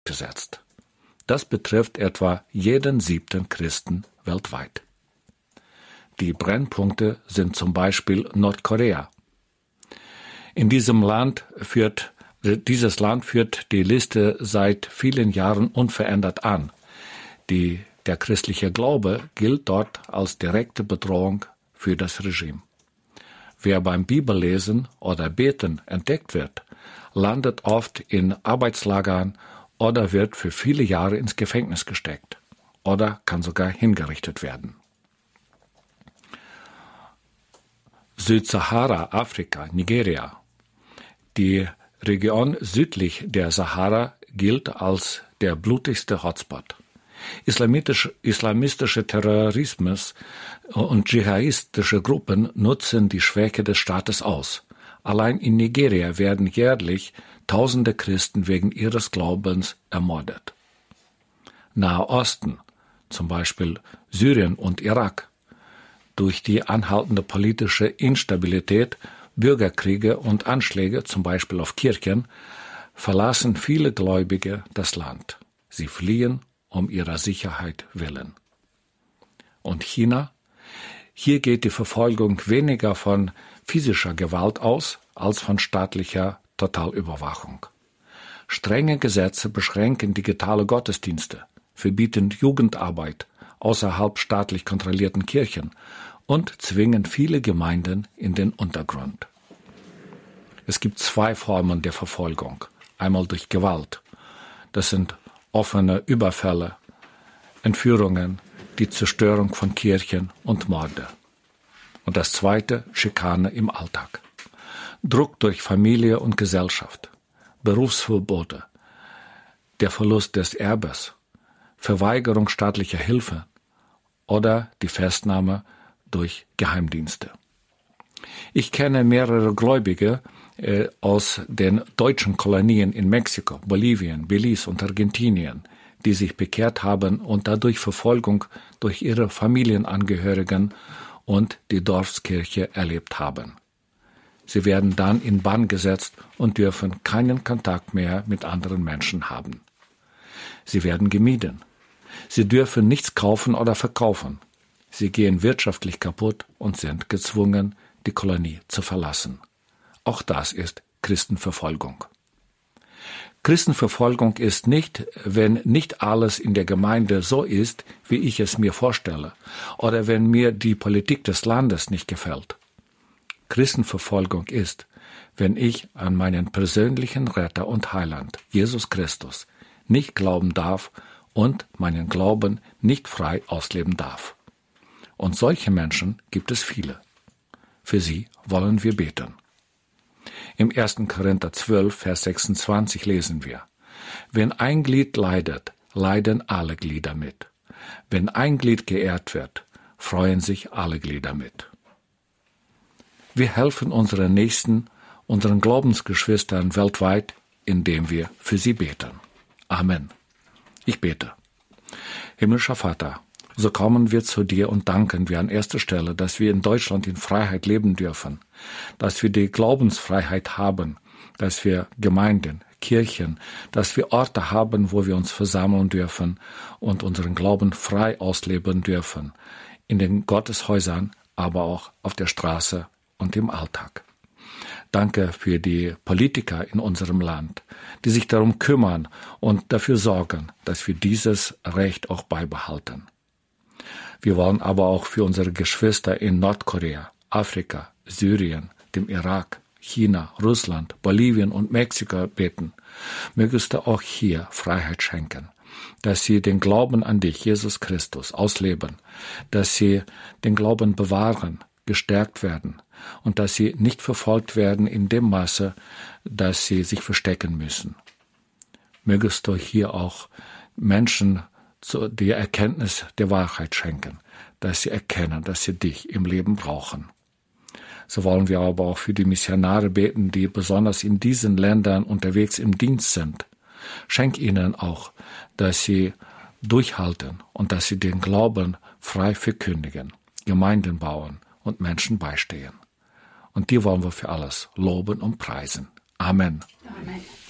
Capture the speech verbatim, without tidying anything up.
gesetzt. Das betrifft etwa jeden siebten Christen weltweit. Die Brennpunkte sind zum Beispiel Nordkorea. In diesem Land führt, dieses Land führt die Liste seit vielen Jahren unverändert an. Die, der christliche Glaube gilt dort als direkte Bedrohung für das Regime. Wer beim Bibellesen oder Beten entdeckt wird, landet oft in Arbeitslagern oder wird für viele Jahre ins Gefängnis gesteckt oder kann sogar hingerichtet werden. Südsahara, Afrika, Nigeria. Die Region südlich der Sahara gilt als der blutigste Hotspot. Islamistisch, islamistische Terrorismus und dschihadistische Gruppen nutzen die Schwäche des Staates aus. Allein in Nigeria werden jährlich tausende Christen wegen ihres Glaubens ermordet. Nahe Osten, zum Beispiel Syrien und Irak. Durch die anhaltende politische Instabilität, Bürgerkriege und Anschläge, zum Beispiel auf Kirchen, verlassen viele Gläubige das Land. Sie fliehen um ihrer Sicherheit willen. Und China? Hier geht die Verfolgung weniger von physischer Gewalt aus, als von staatlicher Totalüberwachung. Strenge Gesetze beschränken digitale Gottesdienste, verbieten Jugendarbeit außerhalb staatlich kontrollierten Kirchen und zwingen viele Gemeinden in den Untergrund. Es gibt zwei Formen der Verfolgung. Einmal durch Gewalt. Das sind offene Überfälle, Entführungen, die Zerstörung von Kirchen und Morde. Und das zweite, Schikane im Alltag. Druck durch Familie und Gesellschaft, Berufsverbote, der Verlust des Erbes, Verweigerung staatlicher Hilfe oder die Festnahme durch Geheimdienste. Ich kenne mehrere Gläubige äh, aus den deutschen Kolonien in Mexiko, Bolivien, Belize und Argentinien, die sich bekehrt haben und dadurch Verfolgung durch ihre Familienangehörigen und die Dorfskirche erlebt haben. Sie werden dann in Bann gesetzt und dürfen keinen Kontakt mehr mit anderen Menschen haben. Sie werden gemieden. Sie dürfen nichts kaufen oder verkaufen. Sie gehen wirtschaftlich kaputt und sind gezwungen, die Kolonie zu verlassen. Auch das ist Christenverfolgung. Christenverfolgung ist nicht, wenn nicht alles in der Gemeinde so ist, wie ich es mir vorstelle, oder wenn mir die Politik des Landes nicht gefällt. Christenverfolgung ist, wenn ich an meinen persönlichen Retter und Heiland, Jesus Christus, nicht glauben darf und meinen Glauben nicht frei ausleben darf. Und solche Menschen gibt es viele. Für sie wollen wir beten. Im ersten Korinther zwölf, Vers sechsundzwanzig lesen wir: Wenn ein Glied leidet, leiden alle Glieder mit. Wenn ein Glied geehrt wird, freuen sich alle Glieder mit. Wir helfen unseren Nächsten, unseren Glaubensgeschwistern weltweit, indem wir für sie beten. Amen. Ich bete. Himmlischer Vater, so kommen wir zu dir und danken wir an erster Stelle, dass wir in Deutschland in Freiheit leben dürfen, dass wir die Glaubensfreiheit haben, dass wir Gemeinden, Kirchen, dass wir Orte haben, wo wir uns versammeln dürfen und unseren Glauben frei ausleben dürfen, in den Gotteshäusern, aber auch auf der Straße und im Alltag. Danke für die Politiker in unserem Land, die sich darum kümmern und dafür sorgen, dass wir dieses Recht auch beibehalten. Wir wollen aber auch für unsere Geschwister in Nordkorea, Afrika, Syrien, dem Irak, China, Russland, Bolivien und Mexiko beten. Mögest du auch hier Freiheit schenken, dass sie den Glauben an dich, Jesus Christus, ausleben, dass sie den Glauben bewahren, gestärkt werden und dass sie nicht verfolgt werden in dem Maße, dass sie sich verstecken müssen. Mögest du hier auch Menschen die Erkenntnis der Wahrheit schenken, dass sie erkennen, dass sie dich im Leben brauchen. So wollen wir aber auch für die Missionare beten, die besonders in diesen Ländern unterwegs im Dienst sind. Schenk ihnen auch, dass sie durchhalten und dass sie den Glauben frei verkündigen, Gemeinden bauen und Menschen beistehen. Und dir wollen wir für alles loben und preisen. Amen. Amen.